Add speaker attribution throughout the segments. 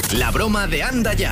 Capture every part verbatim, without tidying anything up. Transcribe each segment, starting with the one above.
Speaker 1: La broma de Anda Ya.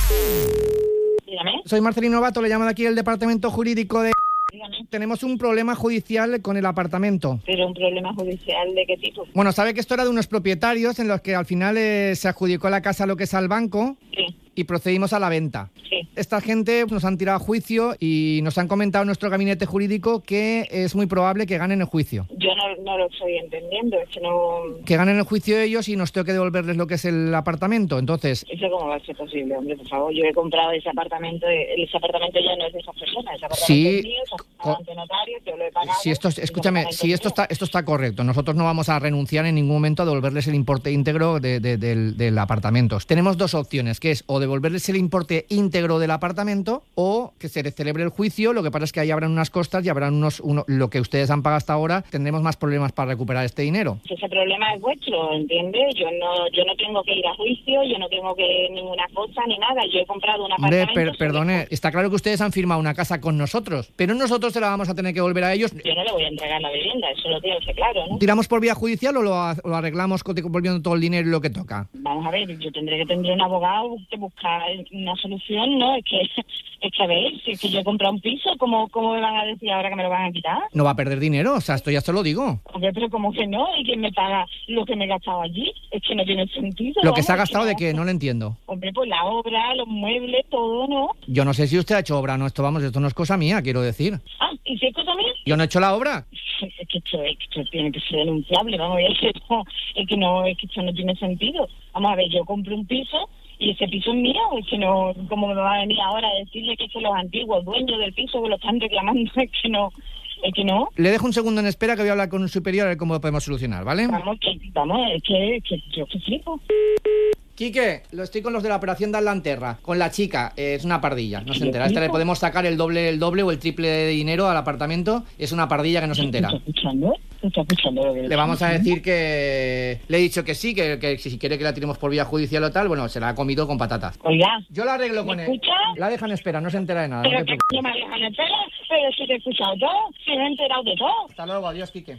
Speaker 2: Dígame.
Speaker 3: Soy Marcelino Bato, le llamo de aquí del departamento jurídico de...
Speaker 2: Dígame.
Speaker 3: Tenemos un problema judicial con el apartamento.
Speaker 2: ¿Pero un problema judicial de qué tipo?
Speaker 3: Bueno, sabe que esto era de unos propietarios en los que al final eh, se adjudicó la casa a lo que es al banco
Speaker 2: Sí,
Speaker 3: y procedimos a la venta.
Speaker 2: sí.
Speaker 3: Esta gente nos han tirado a juicio y nos han comentado en nuestro gabinete jurídico que es muy probable que ganen el juicio.
Speaker 2: Yo no, no lo estoy entendiendo, es que no...
Speaker 3: Que ganen el juicio ellos y nos tengo que devolverles lo que es el apartamento. Entonces,
Speaker 2: ¿Eso cómo va a ser posible, hombre? Por favor, yo he comprado ese apartamento, ese apartamento ya no es de esas personas, ese apartamento
Speaker 3: Sí,
Speaker 2: es mío, se ha pagado ante notario, yo lo he pagado.
Speaker 3: si esto,
Speaker 2: ese
Speaker 3: escúchame,
Speaker 2: apartamento
Speaker 3: si
Speaker 2: es
Speaker 3: esto
Speaker 2: mío.
Speaker 3: está, esto está correcto, nosotros no vamos a renunciar en ningún momento a devolverles el importe íntegro de, de, del, del apartamento. Tenemos dos opciones, que es o devolverles el importe íntegro del apartamento o que se celebre el juicio. Lo que pasa es que ahí habrán unas costas y habrán unos, uno, lo que ustedes han pagado hasta ahora, tendremos más problemas para recuperar este dinero.
Speaker 2: Ese problema es vuestro, ¿entiendes? Yo no yo no tengo que ir a juicio, yo no tengo que ninguna cosa ni nada. Yo he comprado un
Speaker 3: Hombre,
Speaker 2: apartamento...
Speaker 3: per, perdone, está claro que ustedes han firmado una casa con nosotros, pero nosotros se la vamos a tener que devolver a ellos.
Speaker 2: Yo no le voy a entregar la vivienda, eso lo tiene que ser claro, ¿no?
Speaker 3: ¿Tiramos por vía judicial o lo, a- lo arreglamos con- devolviendo todo el dinero y lo que toca?
Speaker 2: Vamos a ver, yo tendré que tener un abogado que buscar una solución, ¿no? Es que, es que a ver, si es que yo he comprado un piso, ¿cómo, ¿cómo me van a decir ahora que me lo van a quitar?
Speaker 3: No va a perder dinero, o sea, esto ya se lo digo.
Speaker 2: Hombre, pero ¿cómo que no? ¿Y quién me paga lo que me he gastado allí? Es que no tiene sentido.
Speaker 3: Lo que se ha
Speaker 2: vamos, es
Speaker 3: gastado
Speaker 2: no.
Speaker 3: de qué, no lo entiendo.
Speaker 2: Hombre, pues la obra, los muebles, todo, ¿no?
Speaker 3: Yo no sé si usted ha hecho obra, no, esto vamos, esto no es cosa mía, quiero decir.
Speaker 2: Ah, ¿y si es cosa mía?
Speaker 3: Yo no he hecho la obra.
Speaker 2: Es que esto, es que esto tiene que ser denunciable, vamos, es que no, es que no, es que esto no tiene sentido. Vamos a ver, yo compré un piso y ese piso es mío, es que no, ¿cómo me va a venir ahora a decirle que es que los antiguos dueños del piso que lo están reclamando? Es que no, es que no.
Speaker 3: Le dejo un segundo en espera que voy a hablar con un superior a ver cómo lo podemos solucionar, ¿vale?
Speaker 2: Vamos, que, vamos, es que, que yo que flipo.
Speaker 3: Quique, lo estoy con los de la operación de Atlanterra, con la chica, eh, es una pardilla, no se entera. A esta le podemos sacar el doble, el doble o el triple de dinero al apartamento, es una pardilla que no se entera.
Speaker 2: ¿Estás escuchando? ¿Estás escuchando lo que
Speaker 3: Le vamos a decir que le he dicho que sí, que, que si quiere que la tiremos por vía judicial o tal, bueno, se la ha comido con patatas.
Speaker 2: Oiga,
Speaker 3: Yo la arreglo con
Speaker 2: ¿me
Speaker 3: él.
Speaker 2: escucha?
Speaker 3: La dejan en espera, no se entera de nada. No
Speaker 2: pero
Speaker 3: te
Speaker 2: que
Speaker 3: preocupes.
Speaker 2: no me dejan espera, pero si te he escuchado todo, si me he enterado de todo.
Speaker 3: Hasta luego, adiós, Quique.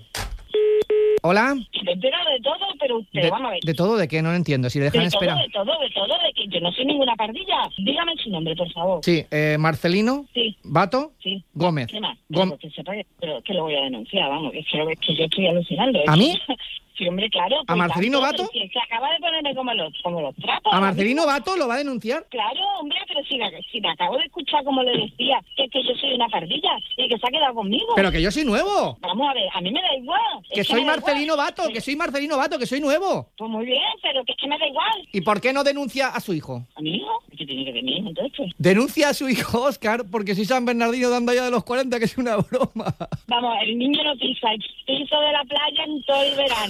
Speaker 3: Hola.
Speaker 2: Me he enterado de todo, pero usted,
Speaker 3: De,
Speaker 2: vamos a ver.
Speaker 3: ¿De todo de qué? No lo entiendo. Si le dejan
Speaker 2: De
Speaker 3: en
Speaker 2: todo,
Speaker 3: espera.
Speaker 2: de todo, de todo, de que yo no soy ninguna pardilla. Dígame su nombre, por favor.
Speaker 3: Sí, eh, Marcelino
Speaker 2: Sí,
Speaker 3: Bato
Speaker 2: sí.
Speaker 3: Gómez.
Speaker 2: ¿Qué más?
Speaker 3: Gom-
Speaker 2: Pero que sepa que, pero que lo voy a denunciar, vamos, que, es que, es que yo estoy alucinando.
Speaker 3: ¿A
Speaker 2: Es
Speaker 3: mí?
Speaker 2: que- Sí, hombre, claro.
Speaker 3: ¿A Marcelino
Speaker 2: tanto,
Speaker 3: Bato?
Speaker 2: pero si es que acaba de ponerme como los, como los trapos.
Speaker 3: ¿A
Speaker 2: ahora
Speaker 3: Marcelino
Speaker 2: mismo.
Speaker 3: Bato lo va a denunciar?
Speaker 2: Claro, hombre, pero si, la- si me acabo de escuchar como le decía, que es que yo soy una pardilla y que se ha quedado conmigo.
Speaker 3: Pero que yo soy nuevo.
Speaker 2: Vamos a ver, a mí me da igual.
Speaker 3: Que
Speaker 2: es
Speaker 3: soy
Speaker 2: me da
Speaker 3: Marcelino
Speaker 2: igual.
Speaker 3: Bato, que soy Marcelino Bato, que soy nuevo.
Speaker 2: Pues muy bien, pero que es que me da igual.
Speaker 3: ¿Y por qué no denuncia a su hijo?
Speaker 2: ¿A mi hijo? ¿Qué tiene que ver mi hijo entonces?
Speaker 3: Denuncia a su hijo, Óscar, porque soy San Bernardino dando ya de los cuarenta, que es una broma.
Speaker 2: Vamos, el niño no pisa el piso de la playa en todo el verano.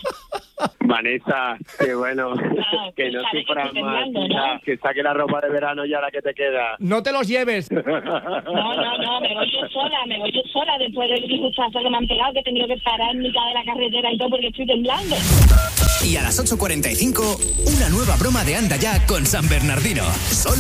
Speaker 4: Vanessa, que bueno,
Speaker 2: No,
Speaker 4: que no
Speaker 2: sabe que
Speaker 4: sufras
Speaker 2: estoy
Speaker 4: más,
Speaker 2: temblando,
Speaker 4: hija,
Speaker 2: ¿no?
Speaker 4: que saque la ropa de verano ya la que te queda.
Speaker 3: No te los lleves.
Speaker 2: No, no, no, me voy yo sola, me voy yo sola después del disgustazo que me han pegado, que he tenido que parar en mitad de la carretera y todo porque estoy temblando.
Speaker 1: Y a las ocho cuarenta y cinco, una nueva broma de Anda Ya con San Bernardino. Solo